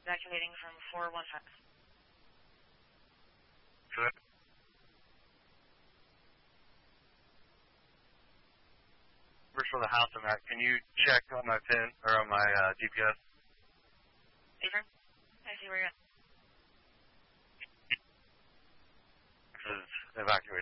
Evacuating from 415. Good. First for the house I'm at, can you check on my pin or on my GPS? Adrian, I see where you're at. This is evacuation.